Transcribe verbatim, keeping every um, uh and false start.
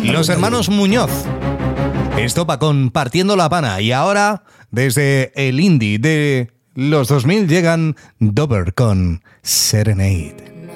Los hermanos Muñoz. Esto va compartiendo la pana. Y ahora, desde el indie de los dos mil, llegan Dover con Serenade.